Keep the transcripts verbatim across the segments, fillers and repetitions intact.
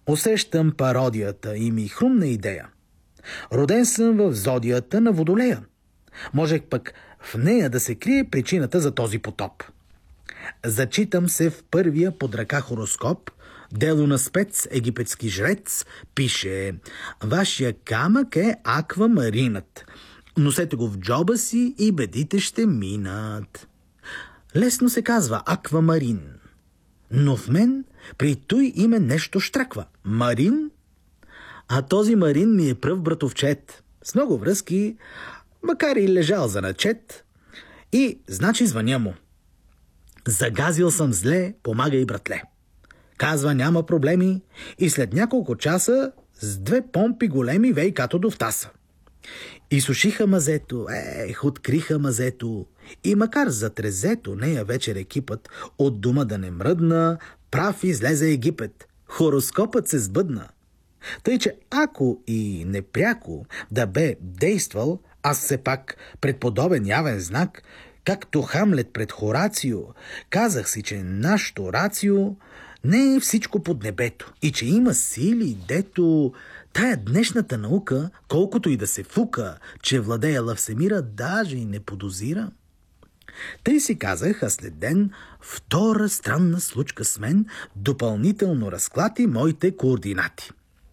Усещам пародията и ми хрумна идея. Роден съм в зодията на Водолея. Можех пък в нея да се крие причината за този потоп. Зачитам се в първия под ръка хороскоп, дело на спец египетски жрец, пише: вашия камък е аквамаринът. Носете го в джоба си и бедите ще минат. Лесно се казва аквамарин, но в мен при той име нещо щраква. Марин? А този Марин ми е пръв братовчет, с много връзки, макар и лежал за начет. И, значи, звъня му. Загазил съм зле, помагай, братле. Казва, няма проблеми, и след няколко часа с две помпи големи вейкато до втаса. Изсушиха мазето, ех, откриха мазето, и макар за трезето нея вечер екипът от дома да не мръдна, прав излезе Египет. Хороскопът се сбъдна. Тъй, че ако и непряко да бе действал, аз все пак пред подобен явен знак, както Хамлет пред Хорацио, казах си, че нашето рацио не е всичко под небето и че има сили, дето тая днешната наука, колкото и да се фука, че владеяла всемира, даже и не подозира. Тъй си казах, а след ден втора странна случка с мен допълнително разклати моите координати.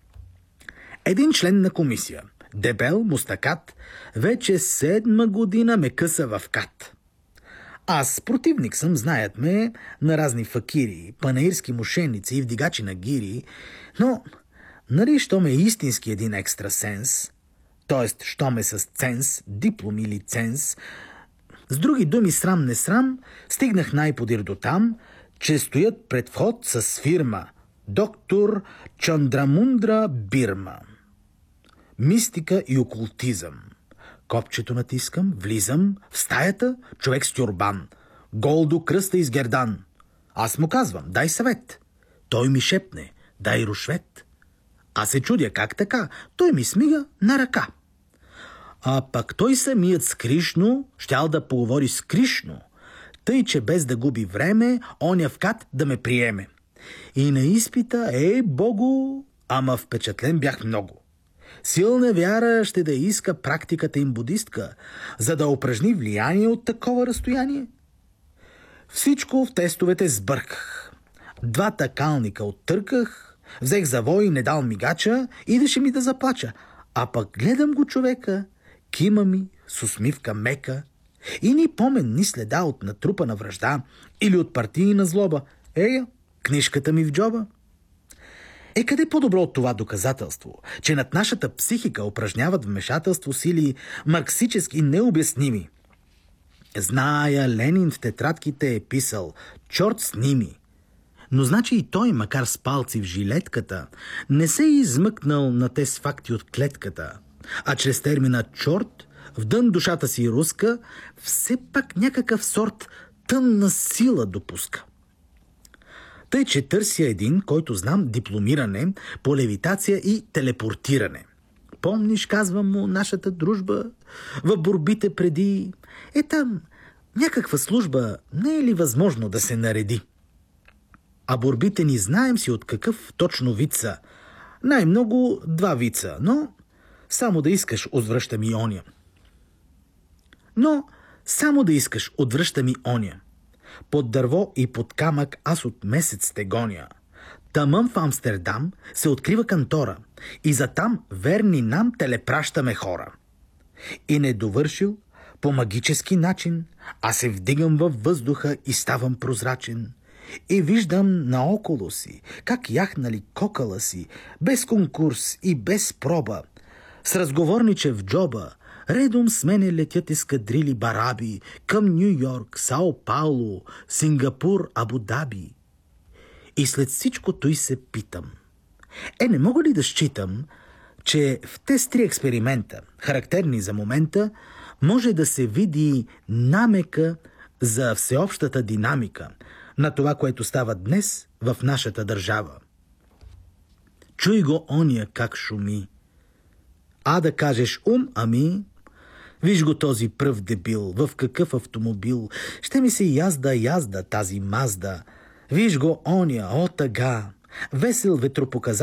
Един член на комисия, дебел, мустакат, вече седма година ме къса в кат. Аз противник съм, знаят ме, на разни факири, панаирски мошеници и вдигачи на гири, но нали, що ме истински един екстрасенс, т.е. що ме с ценз, диплом или ценз, с други думи, срам не срам, стигнах най-подир до там, че стоят пред вход с фирма доктор Чандрамундра Бирма. Мистика и окултизъм. Копчето натискам, влизам в стаята, човек с тюрбан, гол до кръста изгердан. Аз му казвам, дай съвет. Той ми шепне, дай рушвет. Аз се чудя как така, той ми смига на ръка. А пък той самият с Кришно щял да поговори с Кришно, тъй, че без да губи време, оня в кат да ме приеме. И на изпита, ей, Богу, ама впечатлен бях много. Силна вяра ще да иска практиката им будистка, за да упражни влияние от такова разстояние. Всичко в тестовете сбърках. Двата калника оттърках, взех завой и не дал мигача, идеше ми да заплача. А пък гледам го човека, кима ми с усмивка мека и ни помен ни следа от натрупана вражда или от партийна злоба. Ея, книжката ми в джоба. Е, къде по-добро от това доказателство, че над нашата психика упражняват вмешателство сили марксически необясними? Зная, Ленин в тетрадките е писал «Чорт с ними». Но значи и той, макар с палци в жилетката, не се е измъкнал на тез факти от клетката, а чрез термина «чорт» в дън душата си руска, все пак някакъв сорт тъмна сила допуска. Тъй, че търся един, който знам дипломиране по левитация и телепортиране. Помниш, казвам му, нашата дружба в борбите преди... Е, там някаква служба не е ли възможно да се нареди? А борбите ни знаем си от какъв точно вид са. Най-много два вица, но само да искаш отвръща ми оня. Но само да искаш отвръща ми оня. Под дърво и под камък аз от месец те гоня. Тамън в Амстердам се открива кантора и за там верни нам телепращаме хора. И не довършил по магически начин, аз се вдигам във въздуха и ставам прозрачен. И виждам наоколо си, как яхнали кокала си, без конкурс и без проба, с разговорниче в джоба, редом с мене летят ескадрили бараби към Нью-Йорк, Сао Пауло, Сингапур, Абу Даби. И след всичко той се питам. Е, не мога ли да считам, че в тези три експеримента, характерни за момента, може да се види намека за всеобщата динамика на това, което става днес в нашата държава? Чуй го ония как шуми. А да кажеш ум, ами... Виж го този пръв дебил, в какъв автомобил. Ще ми се язда, язда тази Мазда. Виж го оня, о тъга, весел ветропоказател.